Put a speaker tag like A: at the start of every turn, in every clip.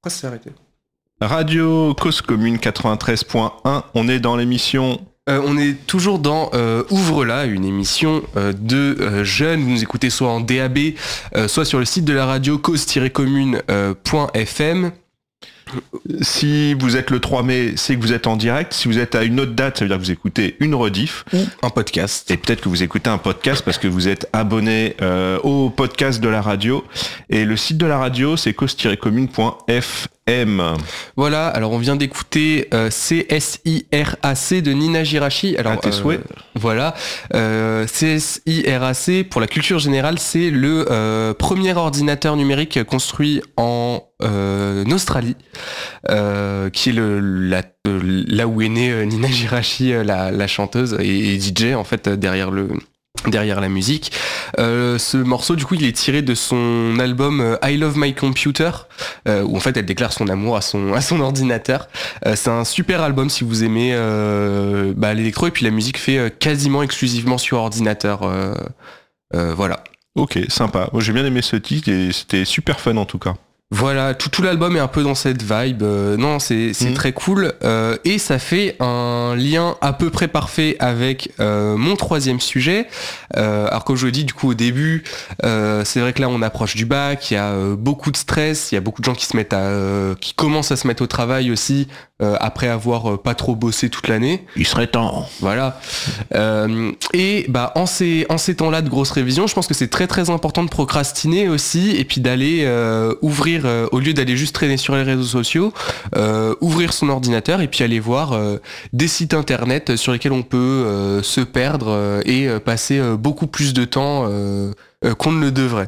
A: Pourquoi ça s'est arrêté?
B: Radio Cause Commune 93.1, on est dans l'émission...
A: On est toujours dans Ouvre-la, une émission de jeunes. Vous nous écoutez soit en DAB, soit sur le site de la radio cause-commune.fm.
B: Si vous êtes le 3 mai, c'est que vous êtes en direct. Si vous êtes à une autre date, ça veut dire que vous écoutez une rediff.
A: Ou un podcast.
B: Et peut-être que vous écoutez un podcast parce que vous êtes abonné au podcast de la radio. Et le site de la radio, c'est cause-commune.fm.
A: Voilà, alors on vient d'écouter CSIRAC de Nina Girachi. Alors,
B: à tes souhaits.
A: Voilà, CSIRAC, pour la culture générale, c'est le premier ordinateur numérique construit en Australie, qui est là où est née Nina Girachi, la chanteuse et DJ en fait derrière la musique. Ce morceau, du coup, il est tiré de son album I Love My Computer, où en fait elle déclare son amour à son ordinateur. C'est un super album si vous aimez l'électro, et puis la musique fait quasiment exclusivement sur ordinateur. Voilà.
B: Ok, sympa. Moi j'ai bien aimé ce titre et c'était super fun en tout cas.
A: Voilà, tout l'album est un peu dans cette vibe. Non, c'est très cool. Et ça fait un lien à peu près parfait avec mon troisième sujet. Alors comme je le dis du coup au début, c'est vrai que là on approche du bac, il y a beaucoup de stress, il y a beaucoup de gens qui commencent à se mettre au travail aussi après avoir pas trop bossé toute l'année.
B: Il serait temps.
A: Voilà. Et en ces temps-là de grosses révisions, je pense que c'est très très important de procrastiner aussi, et puis d'aller ouvrir, au lieu d'aller juste traîner sur les réseaux sociaux, ouvrir son ordinateur et puis aller voir des sites internet sur lesquels on peut se perdre et passer beaucoup plus de temps qu'on ne le devrait.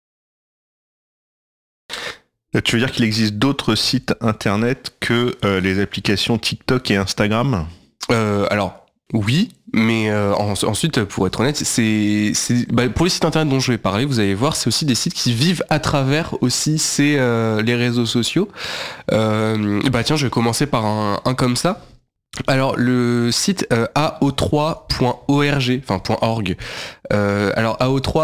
B: Tu veux dire qu'il existe d'autres sites internet que les applications TikTok et Instagram ?
A: Alors oui, mais ensuite, pour être honnête, pour les sites internet dont je vais parler, vous allez voir, c'est aussi des sites qui vivent à travers aussi les réseaux sociaux. Tiens, je vais commencer par un comme ça. Alors le site ao3.org, enfin .org. Alors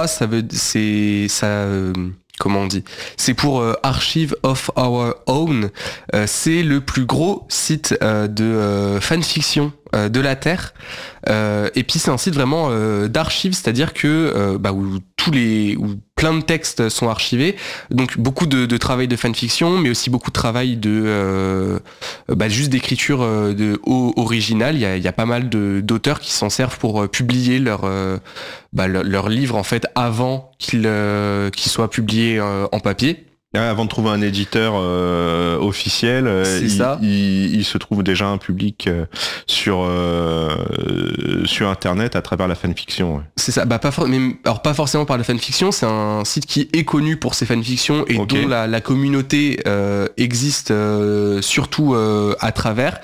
A: AO3, comment on dit ? C'est pour Archive of Our Own. C'est le plus gros site de fanfiction de la Terre. Et puis c'est un site vraiment d'archives, c'est-à-dire que où plein de textes sont archivés. Donc beaucoup de travail de fanfiction, mais aussi beaucoup de travail de juste d'écriture originale. Il y a pas mal d'auteurs qui s'en servent pour publier leur livre en fait avant qu'il soit publié en papier.
B: Avant de trouver un éditeur officiel, il se trouve déjà un public sur internet à travers la fanfiction. Ouais.
A: C'est ça, pas forcément par la fanfiction, c'est un site qui est connu pour ses fanfictions et dont la communauté existe surtout à travers.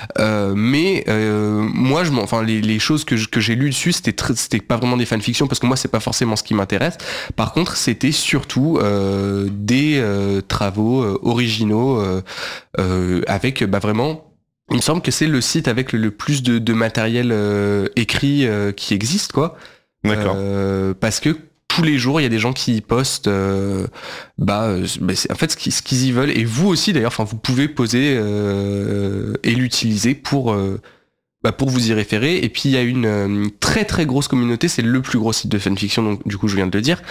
A: Moi, les choses que j'ai lues dessus, c'était pas vraiment des fanfictions parce que moi c'est pas forcément ce qui m'intéresse. Par contre, c'était surtout des travaux originaux avec vraiment, il me semble que c'est le site avec le plus de matériel écrit qui existe, quoi.
B: D'accord.
A: Parce que tous les jours il y a des gens qui postent c'est en fait ce qu'ils y veulent, et vous aussi d'ailleurs, vous pouvez poser et l'utiliser pour vous y référer. Et puis il y a une très très grosse communauté, c'est le plus gros site de fanfiction, donc du coup je viens de le dire,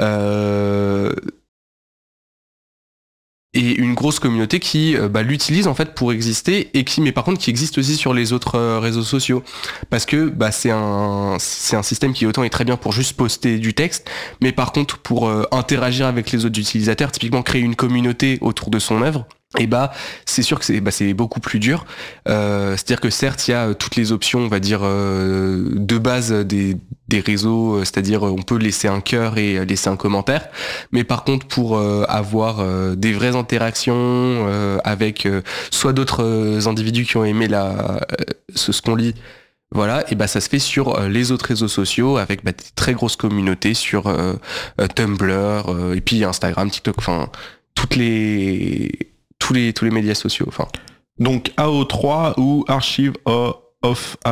A: et une grosse communauté qui l'utilise en fait pour exister, mais par contre qui existe aussi sur les autres réseaux sociaux, parce que c'est un système qui autant est très bien pour juste poster du texte, mais par contre pour interagir avec les autres utilisateurs, typiquement créer une communauté autour de son œuvre, et c'est sûr que c'est beaucoup plus dur. C'est-à-dire que certes il y a toutes les options, on va dire de base des réseaux, c'est-à-dire on peut laisser un cœur et laisser un commentaire, mais par contre pour avoir des vraies interactions avec soit d'autres individus qui ont aimé ce qu'on lit, voilà, et ça se fait sur les autres réseaux sociaux avec des très grosses communautés sur Tumblr, et puis Instagram, TikTok, tous les médias sociaux. Donc
B: AO3 ou Archive of Our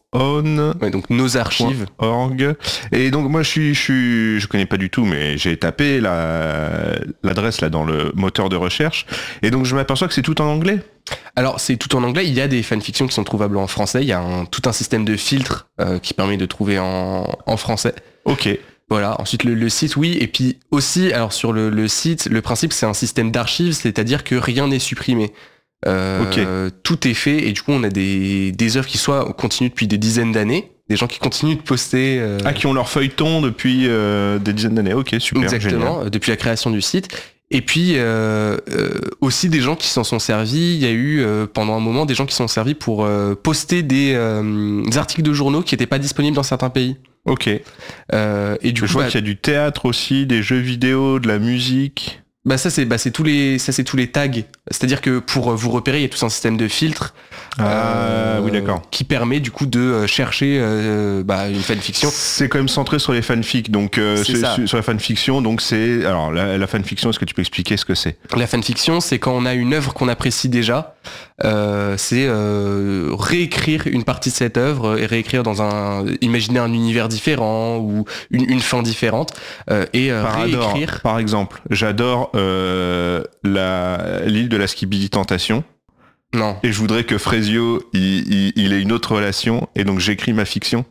B: own.
A: Ouais, donc nos archives.
B: .org. Et donc moi je connais pas du tout, mais j'ai tapé l'adresse là dans le moteur de recherche, et donc je m'aperçois que c'est tout en anglais.
A: Alors c'est tout en anglais, il y a des fanfictions qui sont trouvables en français, il y a tout un système de filtres qui permet de trouver en français.
B: Ok.
A: Voilà, ensuite le site, oui, et puis aussi, alors sur le site, le principe c'est un système d'archives, c'est-à-dire que rien n'est supprimé. Tout est fait, et du coup on a des œuvres qui soit continuent depuis des dizaines d'années, des gens qui continuent de poster...
B: qui ont leur feuilleton depuis des dizaines d'années, ok, super,
A: exactement,
B: génial.
A: Depuis la création du site. Et puis aussi des gens qui s'en sont servis, il y a eu pendant un moment des gens qui s'en sont servis pour poster des articles de journaux qui n'étaient pas disponibles dans certains pays.
B: Ok.
A: Et du coup,
B: je vois qu'il y a du théâtre aussi, des jeux vidéo, de la musique...
A: Ça c'est tous les tags. C'est-à-dire que pour vous repérer, il y a tout un système de filtres
B: oui, d'accord.
A: qui permet du coup de chercher une fanfiction.
B: C'est quand même centré sur les fanfics, donc sur la fanfiction, donc c'est... Alors la fanfiction, est-ce que tu peux expliquer ce que c'est ?
A: La fanfiction, c'est quand on a une œuvre qu'on apprécie déjà, c'est réécrire une partie de cette œuvre et réécrire imaginer un univers différent ou une fin différente et réécrire.
B: Par exemple, j'adore l'île de la Skibidi Tentation.
A: Non.
B: Et je voudrais que Frezio, il ait une autre relation, et donc j'écris ma fiction.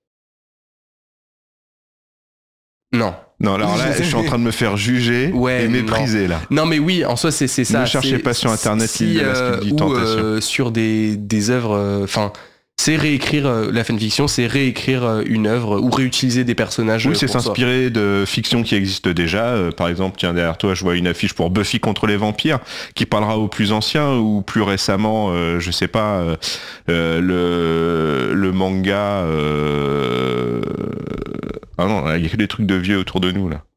A: Non.
B: Non, alors là, je suis en train de me faire juger et mépriser, là.
A: Non, mais oui, en soi, c'est ça.
B: Ne cherchez pas sur Internet l'île de la Skibidi Tentation.
A: Sur des œuvres... c'est réécrire la fanfiction, c'est réécrire une œuvre ou réutiliser des personnages.
B: Oui, c'est s'inspirer de fictions qui existent déjà. Par exemple, tiens, derrière toi, je vois une affiche pour Buffy contre les vampires qui parlera aux plus anciens, ou plus récemment, je sais pas, le manga... Ah non, il y a que des trucs de vieux autour de nous, là.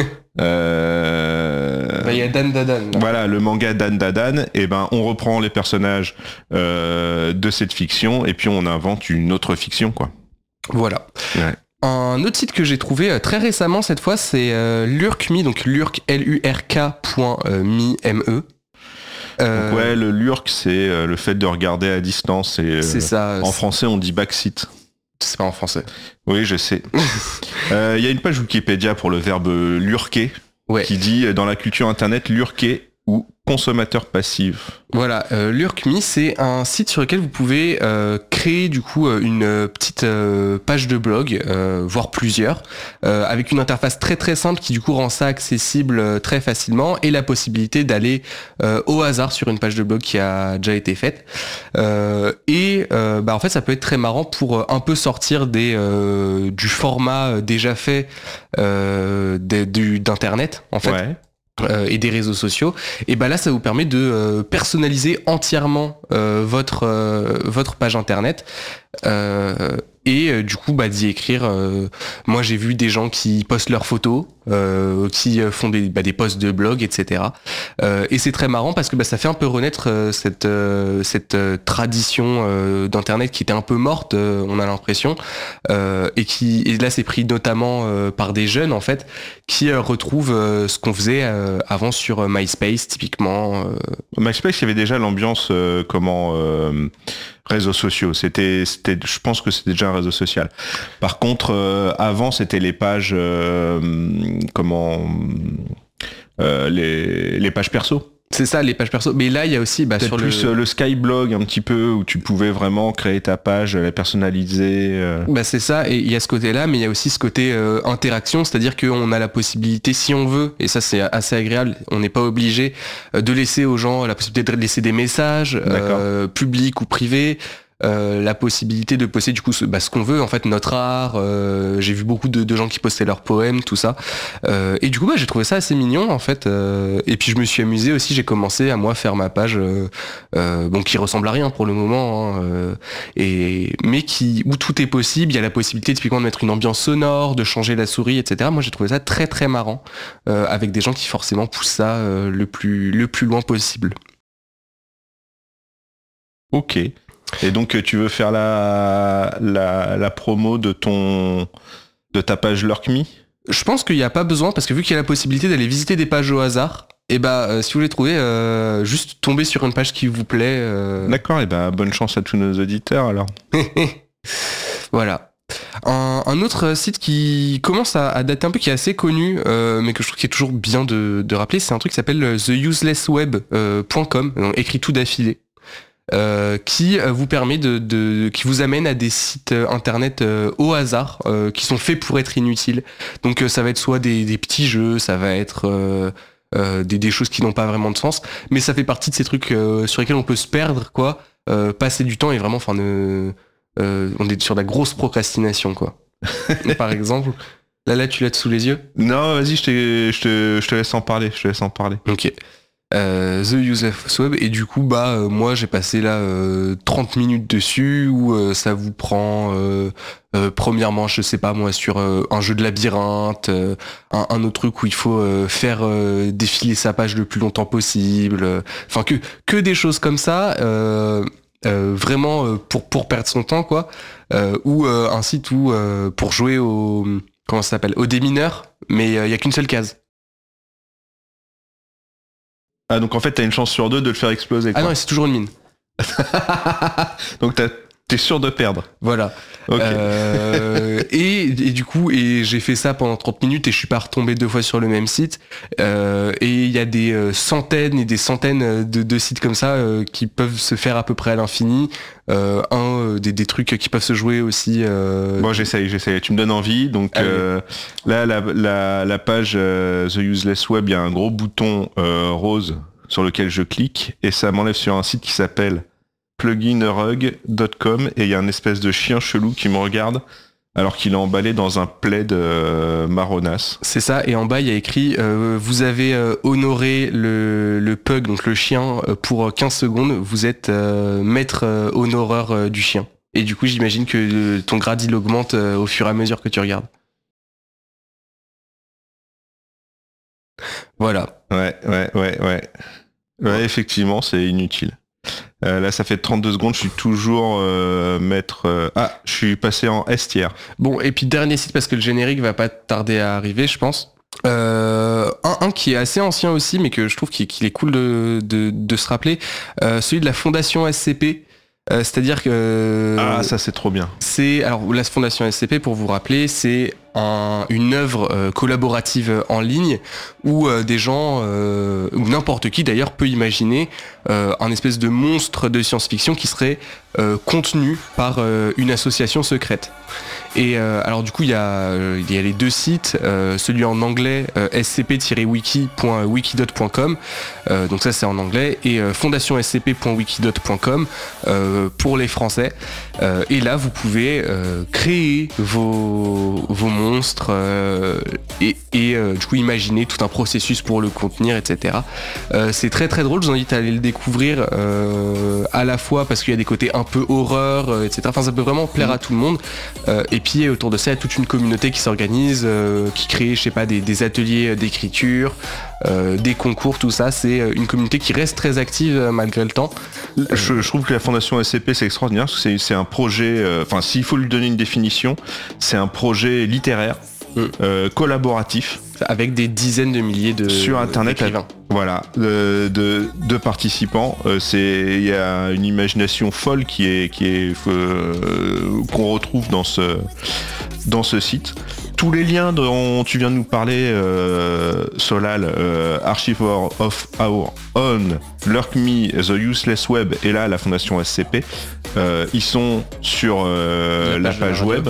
A: Il y a Dan Dadan. Là.
B: Voilà, le manga Dan Dadan, et on reprend les personnages de cette fiction, et puis on invente une autre fiction, quoi.
A: Voilà.
B: Ouais.
A: Un autre site que j'ai trouvé très récemment cette fois, c'est Lurk.me, donc Lurk, LURK.me.
B: Donc ouais, le lurk, c'est le fait de regarder à distance, et
A: c'est ça.
B: En français, on dit backseat.
A: C'est pas en français.
B: Oui, je sais. Il y a une page Wikipédia pour le verbe lurker, qui dit dans la culture internet, lurker ou consommateur passif.
A: Voilà, Lurk.me, c'est un site sur lequel vous pouvez créer du coup une petite page de blog, voire plusieurs, avec une interface très très simple qui du coup rend ça accessible très facilement, et la possibilité d'aller au hasard sur une page de blog qui a déjà été faite. En fait, ça peut être très marrant pour un peu sortir du format déjà fait d'internet en fait. Ouais. Et des réseaux sociaux, et là ça vous permet de personnaliser entièrement votre page internet et du coup d'y écrire. Moi j'ai vu des gens qui postent leurs photos, qui font des posts de blog, etc. Et c'est très marrant parce que ça fait un peu renaître cette tradition d'internet qui était un peu morte, on a l'impression, et là c'est pris notamment par des jeunes en fait qui retrouvent ce qu'on faisait avant sur MySpace typiquement.
B: MySpace, il y avait déjà l'ambiance réseaux sociaux. C'était, je pense que c'était déjà un réseau social. Par contre, avant, c'était les pages, les pages perso.
A: C'est ça, les pages perso. Mais là, il y a aussi
B: sur le Skyblog un petit peu, où tu pouvais vraiment créer ta page, la personnaliser.
A: C'est ça, et il y a ce côté-là, mais il y a aussi ce côté interaction, c'est-à-dire qu'on a la possibilité, si on veut, et ça c'est assez agréable, on n'est pas obligé de laisser aux gens la possibilité de laisser des messages publics ou privés. La possibilité de poster du coup ce qu'on veut, en fait, notre art. J'ai vu beaucoup de gens qui postaient leurs poèmes, tout ça. Et du coup, j'ai trouvé ça assez mignon, en fait. Et puis je me suis amusé aussi. J'ai commencé à moi faire ma page, qui ressemble à rien pour le moment, mais où tout est possible. Il y a la possibilité typiquement de mettre une ambiance sonore, de changer la souris, etc. Moi, j'ai trouvé ça très très marrant, avec des gens qui forcément poussent ça le plus loin possible.
B: Ok. Et donc tu veux faire la promo de ta page Lurk.me ?
A: Je pense qu'il n'y a pas besoin, parce que vu qu'il y a la possibilité d'aller visiter des pages au hasard, si vous voulez trouver, juste tomber sur une page qui vous plaît.
B: D'accord, bonne chance à tous nos auditeurs alors.
A: Voilà. Un autre site qui commence à dater un peu, qui est assez connu, mais que je trouve qu'il est toujours bien de rappeler, c'est un truc qui s'appelle theuselessweb.com, donc écrit tout d'affilée, qui vous permet qui vous amène à des sites internet au hasard, qui sont faits pour être inutiles. Donc ça va être soit des petits jeux, ça va être des choses qui n'ont pas vraiment de sens, mais ça fait partie de ces trucs sur lesquels on peut se perdre, quoi, passer du temps et vraiment, on est sur de la grosse procrastination, quoi. Par exemple, là tu l'as sous les yeux?
B: Non, vas-y, je te laisse en parler.
A: Ok. The Useless Web, et du coup moi j'ai passé là 30 minutes dessus, où ça vous prend premièrement, je sais pas moi, sur un jeu de labyrinthe, un autre truc où il faut faire défiler sa page le plus longtemps possible, enfin que des choses comme ça, vraiment pour perdre son temps, quoi, ou un site où pour jouer au, comment ça s'appelle, au démineur, mais il y a qu'une seule case.
B: Ah, donc en fait, t'as une chance sur deux de le faire exploser, quoi.
A: Ah non, c'est toujours une mine.
B: Donc t'es sûr de perdre.
A: Voilà.
B: Ok.
A: Et du coup, j'ai fait ça pendant 30 minutes et je suis pas retombé 2 fois sur le même site. Et il y a des centaines et des centaines de sites comme ça qui peuvent se faire à peu près à l'infini. Des trucs qui peuvent se jouer aussi.
B: Bon, j'essaye. Tu me donnes envie. Donc là, la page The Useless Web, il y a un gros bouton rose sur lequel je clique et ça m'enlève sur un site qui s'appelle pluginrug.com et il y a un espèce de chien chelou qui me regarde alors qu'il est emballé dans un plaid marronasse.
A: C'est ça, et en bas il y a écrit vous avez honoré le pug, donc le chien, pour 15 secondes, vous êtes maître honoreur du chien. Et du coup j'imagine que ton grade il augmente au fur et à mesure que tu regardes. Voilà.
B: Ouais, effectivement, c'est inutile. Là, ça fait 32 secondes, je suis toujours maître... je suis passé en S tiers.
A: Bon, et puis dernier site, parce que le générique va pas tarder à arriver, je pense. Un qui est assez ancien aussi, mais que je trouve qu'il est cool de se rappeler, celui de la Fondation SCP. C'est-à-dire que...
B: ça c'est trop bien.
A: Alors, la Fondation SCP, pour vous rappeler, c'est une œuvre collaborative en ligne où des gens, ou n'importe qui d'ailleurs, peut imaginer un espèce de monstre de science-fiction qui serait contenu par une association secrète. Et alors du coup il y a les deux sites, celui en anglais scp-wiki.wikidot.com, donc ça c'est en anglais, et fondationscp.wikidot.com pour les français. Et là vous pouvez créer vos monstres et du coup imaginer tout un processus pour le contenir, etc. C'est très très drôle, je vous invite à aller le découvrir, à la fois parce qu'il y a des côtés un peu horreur, etc. Enfin ça peut vraiment plaire à tout le monde. Et puis autour de ça, il y a toute une communauté qui s'organise, qui crée, je sais pas, des ateliers d'écriture, des concours, tout ça. C'est une communauté qui reste très active malgré le temps.
B: Je trouve que la Fondation SCP c'est extraordinaire parce que c'est un projet, s'il faut lui donner une définition, c'est un projet littéraire, collaboratif.
A: Avec des dizaines de milliers
B: sur internet, voilà, de participants. Il y a une imagination folle qu'on retrouve dans ce site. Tous les liens dont tu viens de nous parler, Solal, Archive of Our Own, LurkMe, The Useless Web et là la Fondation SCP, ils sont sur la page web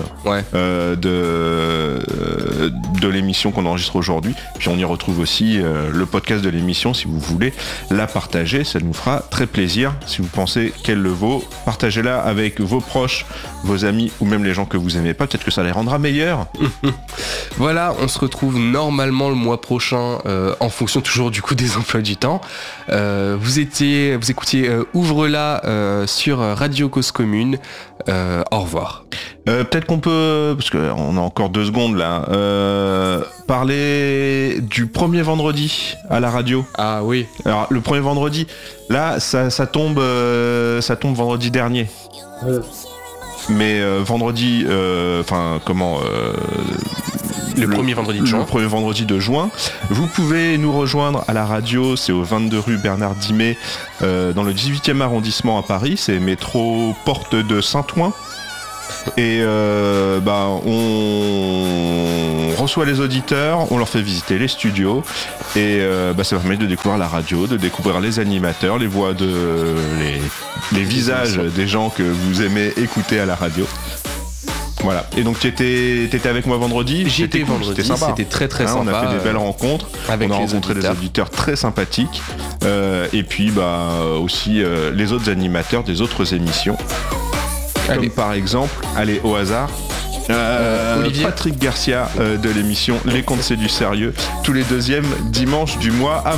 B: de l'émission qu'on enregistre aujourd'hui. Puis on y retrouve aussi le podcast de l'émission si vous voulez la partager, ça nous fera très plaisir. Si vous pensez qu'elle le vaut, partagez-la avec vos proches, vos amis ou même les gens que vous aimez pas, peut-être que ça les rendra meilleurs.
A: Voilà, on se retrouve normalement le mois prochain en fonction toujours du coup des emplois du temps. Vous écoutiez Ouvre-la sur Radio Cause Commune. Au revoir.
B: Peut-être qu'on peut, parce qu'on a encore 2 secondes là, parler du premier vendredi à la radio.
A: Ah oui.
B: Alors le premier vendredi, là ça tombe vendredi dernier. Mais vendredi, le
A: premier vendredi de juin.
B: Le premier vendredi de juin. Vous pouvez nous rejoindre à la radio, c'est au 22 rue Bernard Dimet, dans le 18e arrondissement à Paris, c'est métro Porte de Saint-Ouen. Et on reçoit les auditeurs, on leur fait visiter les studios et ça permet de découvrir la radio, de découvrir les animateurs, les voix les visages des gens que vous aimez écouter à la radio. Voilà. Et donc t'étais avec moi vendredi.
A: J'étais vendredi,
B: c'était sympa.
A: C'était très très sympa.
B: On a fait des belles rencontres. On a rencontré des auditeurs très sympathiques. Et puis aussi les autres animateurs des autres émissions. Comme par exemple, allez au hasard,
A: Olivier.
B: Patrick Garcia de l'émission Les Contes c'est du sérieux, tous les deuxièmes dimanches du mois à